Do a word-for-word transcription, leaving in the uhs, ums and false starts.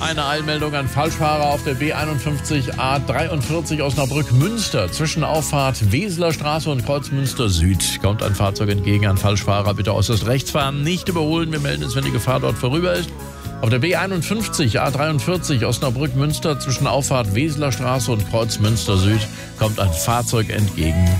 Eine Eilmeldung an Falschfahrer auf der B einundfünfzig A dreiundvierzig Osnabrück-Münster. Zwischen Auffahrt Weseler Straße und Kreuz Münster Süd kommt ein Fahrzeug entgegen. An Falschfahrer bitte äußerst rechts fahren, nicht überholen. Wir melden es, wenn die Gefahr dort vorüber ist. Auf der B einundfünfzig A dreiundvierzig Osnabrück-Münster zwischen Auffahrt Weseler Straße und Kreuz Münster Süd kommt ein Fahrzeug entgegen.